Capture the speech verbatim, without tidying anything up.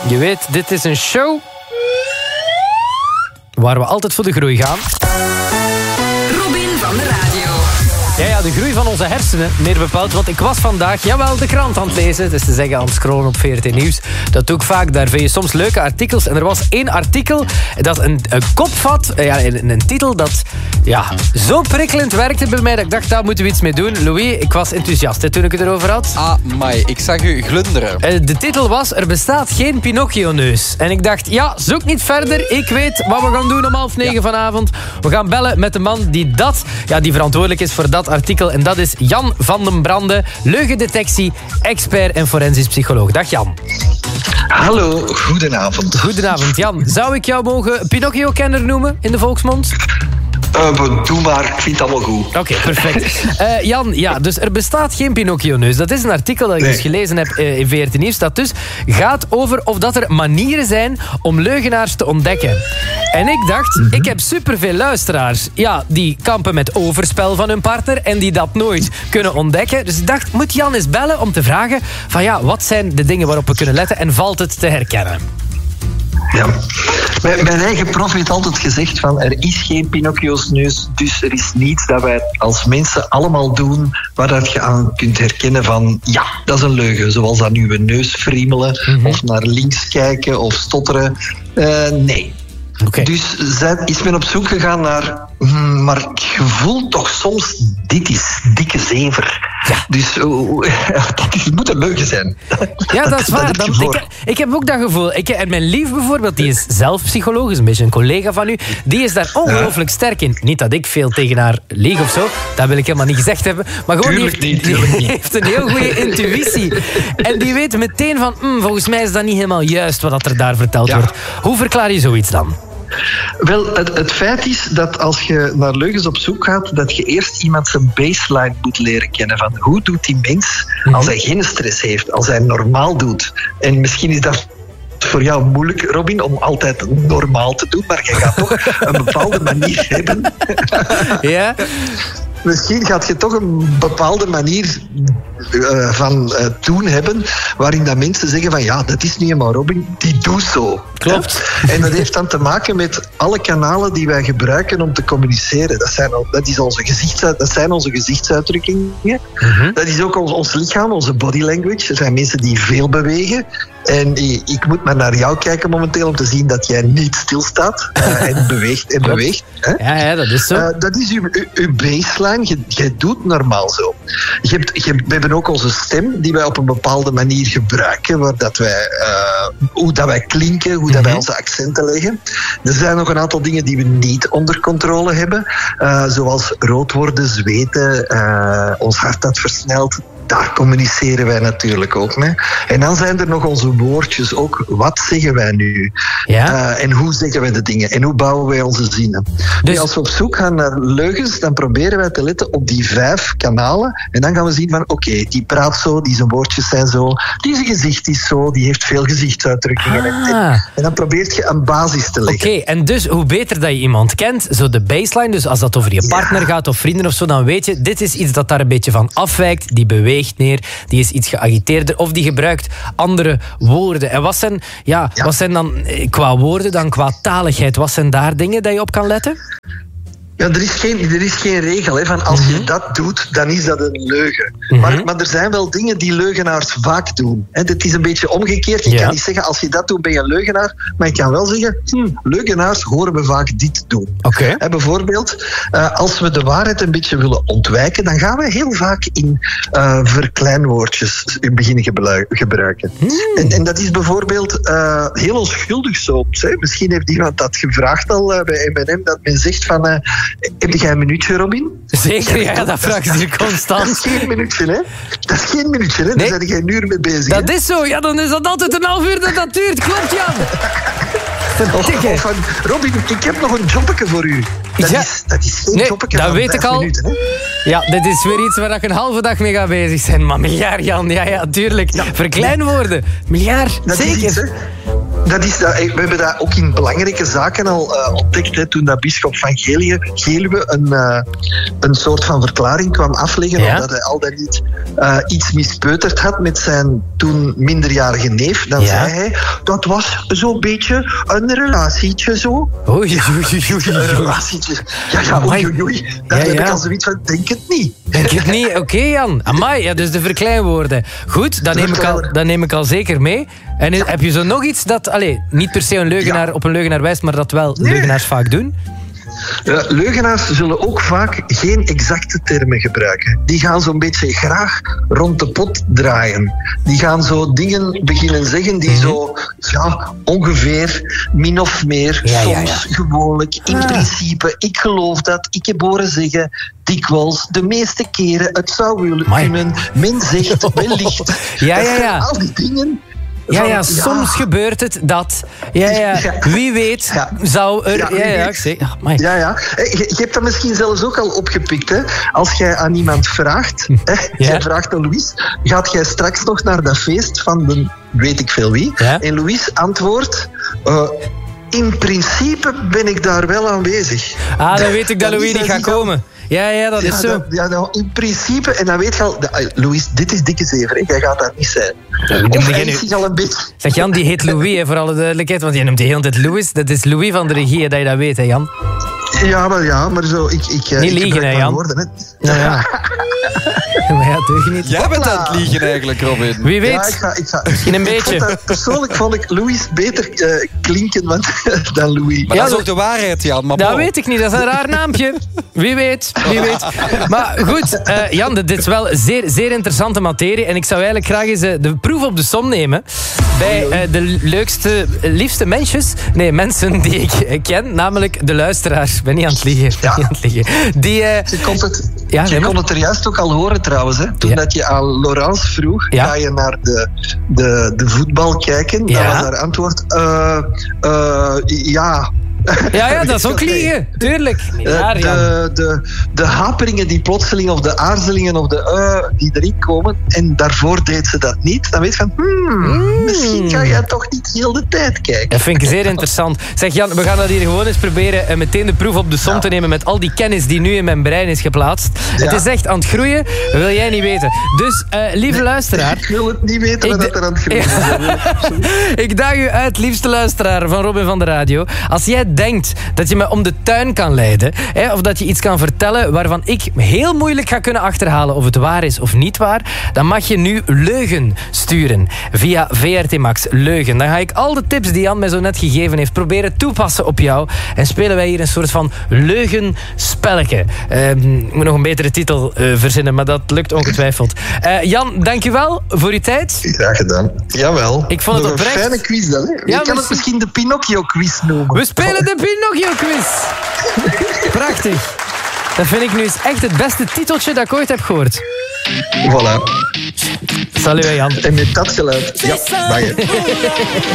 Je weet, dit is een show waar we altijd voor de groei gaan. Robin van de radio. Ja, ja, de groei van onze hersenen, meer bepaald. Want ik was vandaag, jawel, de krant aan het lezen. Dus te zeggen, aan het scrollen op V R T Nieuws. Dat doe ik vaak, daar vind je soms leuke artikels. En er was één artikel dat een, een kop had, ja, een, een titel dat ja, zo prikkelend werkte bij mij, dat ik dacht, daar moeten we iets mee doen. Louis, ik was enthousiast hè, toen ik het erover had. Ah, mai, ik zag u glunderen. Uh, de titel was, er bestaat geen Pinocchio-neus. En ik dacht, ja, zoek niet verder. Ik weet wat we gaan doen om half negen ja. vanavond. We gaan bellen met de man die dat, ja, die verantwoordelijk is voor dat artikel. En dat is Jan van den Brande, leugendetectie, expert en forensisch psycholoog. Dag Jan. Hallo, goedenavond. Goedenavond Jan. Zou ik jou mogen Pinocchio-kenner noemen in de volksmond? Uh, doe maar, ik vind het allemaal goed. Oké, okay, perfect. Uh, Jan, ja, dus er bestaat geen Pinocchio-neus. Dat is een artikel dat ik nee. dus gelezen heb uh, in V R T Nieuws. Dat dus gaat over of dat er manieren zijn om leugenaars te ontdekken. En ik dacht, mm-hmm. ik heb superveel luisteraars. Ja, die kampen met overspel van hun partner en die dat nooit kunnen ontdekken. Dus ik dacht, moet Jan eens bellen om te vragen van ja, wat zijn de dingen waarop we kunnen letten en valt het te herkennen? Ja. Mijn, mijn eigen prof heeft altijd gezegd van er is geen Pinocchio's neus, dus er is niets dat wij als mensen allemaal doen waar dat je aan kunt herkennen van ja, dat is een leugen. Zoals aan uw neus friemelen mm-hmm. of naar links kijken of stotteren. Uh, nee. Okay. Dus is men op zoek gegaan naar... Hmm, maar je voelt toch soms, dit is dikke zever. Ja. Dus uh, dat is, moet een leugen zijn. Ja, dat is waar. Dat, ik, ik heb ook dat gevoel. Ik, en mijn lief bijvoorbeeld, die is zelf psycholoog, is een beetje een collega van u. Die is daar ongelooflijk sterk in. Niet dat ik veel tegen haar lieg of zo. Dat wil ik helemaal niet gezegd hebben. Maar gewoon, die heeft, niet, die heeft een heel goede intuïtie. En die weet meteen van, mm, volgens mij is dat niet helemaal juist wat er daar verteld ja. wordt. Hoe verklaar je zoiets dan? Wel, het, het feit is dat als je naar leugens op zoek gaat, dat je eerst iemand zijn baseline moet leren kennen. Van hoe doet die mens als hij geen stress heeft, als hij normaal doet. En misschien is dat voor jou moeilijk, Robin, om altijd normaal te doen, maar je gaat toch een bepaalde manier hebben. Ja? Misschien gaat je toch een bepaalde manier uh, van uh, doen hebben, waarin dat mensen zeggen van ja, dat is niet helemaal Robin, die doet zo. Klopt. Ja? En dat heeft dan te maken met alle kanalen die wij gebruiken om te communiceren. Dat zijn, dat is onze, gezichts, dat zijn onze gezichtsuitdrukkingen. Mm-hmm. Dat is ook ons, ons lichaam, onze body language. Er zijn mensen die veel bewegen. En ik moet maar naar jou kijken momenteel om te zien dat jij niet stilstaat uh, en beweegt en beweegt. Hè? Ja, ja, dat is zo. Uh, dat is uw, uw baseline. Je, je doet normaal zo. Je hebt, je, we hebben ook onze stem die wij op een bepaalde manier gebruiken, waar dat wij, uh, hoe dat wij klinken, hoe dat wij onze accenten leggen. Er zijn nog een aantal dingen die we niet onder controle hebben, uh, zoals rood worden, zweten, uh, ons hart dat versnelt. Daar communiceren wij natuurlijk ook mee. En dan zijn er nog onze woordjes ook. Wat zeggen wij nu? Ja? Uh, en hoe zeggen wij de dingen? En hoe bouwen wij onze zinnen? Dus nu, als we op zoek gaan naar leugens, dan proberen wij te letten op die vijf kanalen. En dan gaan we zien van, oké, okay, die praat zo, die zijn woordjes zijn zo, die zijn gezicht is zo, die heeft veel gezichtsuitdrukkingen. Ah. En, en dan probeert je een basis te leggen. Oké, okay, en dus hoe beter dat je iemand kent, zo de baseline, dus als dat over je partner ja. gaat of vrienden of zo, dan weet je, dit is iets dat daar een beetje van afwijkt, die beweegt neer, die is iets geagiteerder of die gebruikt andere woorden. En wat zijn, ja, ja. wat zijn dan qua woorden, dan qua taligheid, wat zijn daar dingen dat je op kan letten? Ja, er is geen, er is geen regel. Hè, van als mm-hmm. je dat doet, dan is dat een leugen. Mm-hmm. Maar, maar er zijn wel dingen die leugenaars vaak doen. Hè, het is een beetje omgekeerd. Je ja. kan niet zeggen, als je dat doet, ben je een leugenaar. Maar je kan wel zeggen, hm, leugenaars horen we vaak dit doen. Okay. Hè, bijvoorbeeld, uh, als we de waarheid een beetje willen ontwijken, dan gaan we heel vaak in uh, verkleinwoordjes beginnen gebru- gebruiken. Mm. En, en dat is bijvoorbeeld uh, heel onschuldig soms. Hè. Misschien heeft iemand dat gevraagd al uh, bij M en M, dat men zegt van... Uh, heb jij een minuutje, Robin? Zeker, ja, dat vraagt hier constant. Dat is geen minuutje, hè? Dat is geen minuutje, hè? Nee. Daar ben je een uur mee bezig. Dat hè? is zo, ja, dan is dat altijd een half uur dat dat duurt. Klopt, Jan. Of, of van, Robin, ik heb nog een jobbeke voor u. Dat, ja. is, dat is geen nee, jobbeke dat van weet ik al. Minuten, hè? Ja, dit is weer iets waar ik een halve dag mee ga bezig zijn. Maar miljard, Jan, ja, ja, tuurlijk. Ja. Verkleinwoorden. Miljard, dat zeker. Is iets, Dat is dat, we hebben dat ook in belangrijke zaken al uh, ontdekt. Hè, toen dat bisschop van Geluwe, Geluwe een, uh, een soort van verklaring kwam afleggen. Ja? Omdat hij al dan niet uh, iets mispeuterd had met zijn toen minderjarige neef. Dan ja? zei hij, dat was zo'n beetje een relatietje zo. Oei, oei, oei, oei. Een relatietje. Ja, ja, oei, oei, oei. Dan ja, heb ja. ik al zoiets van, denk het niet. Denk het niet? Oké, okay, Jan. Amai, ja, dus de verkleinwoorden. Goed, dat neem, ik al, dat neem ik al zeker mee. En ja. heb je zo nog iets dat, allez, niet per se een leugenaar ja. op een leugenaar wijst, maar dat wel nee. leugenaars vaak doen? Uh, leugenaars zullen ook vaak geen exacte termen gebruiken. Die gaan zo'n beetje graag rond de pot draaien. Die gaan zo dingen beginnen zeggen die mm-hmm. zo, ja, ongeveer, min of meer, ja, soms, ja, ja. gewoonlijk, in ah. principe, ik geloof dat, ik heb horen zeggen, dikwijls, de meeste keren, het zou wel kunnen, men zegt, wellicht. Ja, ja, ja. Al die dingen... Ja, ja, soms ja. gebeurt het dat. Ja, ja. Wie weet ja. zou er... Ja, ja, ja, ik zeg, oh, ja, ja. Je, je hebt dat misschien zelfs ook al opgepikt. Hè? Als jij aan iemand vraagt, hè? Ja. Jij vraagt aan Louis, gaat jij straks nog naar dat feest van de weet ik veel wie? Ja. En Louis antwoordt... Uh, in principe ben ik daar wel aanwezig. Ah, dan weet ik dat Louis niet gaat komen. Ja, ja, dat ja, is zo. Dat, ja, nou, in principe, en dan weet je al... De, Louis, dit is dikke zever, hè. Jij gaat daar niet zijn. Ja, of hij is al een beetje... Zeg, Jan, die heet Louis, hè, voor alle duidelijkheid, want je noemt die hele tijd Louis. Dat is Louis van de regie, dat je dat weet, hè, Jan? Ja, maar, ja, maar zo... Ik, ik, niet ik liegen, hè, Jan? Woorden, hè. Nou, ja. Maar ja, doe je niet. Jij bent aan het liegen eigenlijk, Robin. Wie weet. Ja, ik ga, ik ga, Misschien een beetje. Vond dat, persoonlijk vond ik Louis beter uh, klinken want, dan Louis. Maar ja, dat is ook de waarheid, Jan. Maar dat bon. weet ik niet, dat is een raar naampje. Wie weet, wie weet. Maar goed, uh, Jan, dit is wel zeer, zeer interessante materie. En ik zou eigenlijk graag eens uh, de proef op de som nemen bij uh, de leukste, liefste mensjes, nee, mensen die ik uh, ken, namelijk de luisteraars. Ik ben niet aan het liegen. Ja. Niet aan het liegen. Die, uh, je kon het, ja, je kon het er juist ook al horen trouwens. Hè? Toen ja. dat je aan Laurence vroeg, ja. ga je naar de, de, de voetbal kijken? Ja. Dan was haar antwoord, uh, uh, ja... Ja, ja, dat is ook liegen. Tuurlijk. Ja, de, de, de haperingen die plotseling, of de aarzelingen, of de uh, die erin komen, en daarvoor deed ze dat niet, dan weet je van, hmm, mm. misschien ga jij toch niet heel de tijd kijken. Dat vind ik zeer interessant. Zeg Jan, we gaan dat hier gewoon eens proberen en meteen de proef op de som ja. te nemen met al die kennis die nu in mijn brein is geplaatst. Ja. Het is echt aan het groeien, dat wil jij niet weten. Dus, uh, lieve nee, luisteraar... Ik wil het niet weten wat er aan het groeien is. Ik daag u uit, liefste luisteraar van Robin van de Radio. Als jij denkt dat je me om de tuin kan leiden, hè, of dat je iets kan vertellen waarvan ik heel moeilijk ga kunnen achterhalen of het waar is of niet waar, dan mag je nu leugen sturen via V R T Max. Leugen. Dan ga ik al de tips die Jan mij zo net gegeven heeft proberen toepassen op jou en spelen wij hier een soort van leugenspelletje. Uh, ik moet nog een betere titel uh, verzinnen, maar dat lukt ongetwijfeld. Uh, Jan, dankjewel voor uw tijd. Graag gedaan. Jawel. Ik vond het nog oprecht. Een fijne quiz dan, hè? Je ja, kan we... het misschien de Pinocchio-quiz noemen. We spelen de Pinocchio-quiz. Prachtig. Dat vind ik nu eens echt het beste titeltje dat ik ooit heb gehoord. Voilà. Salut Jan. En met dat geluid. Ja, bye.